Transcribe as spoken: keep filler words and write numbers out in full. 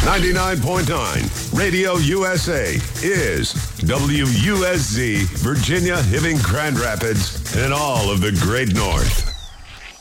ninety-nine point nine Radio U S A is W U S Z, Virginia, Hibbing, Grand Rapids, and all of the Great North.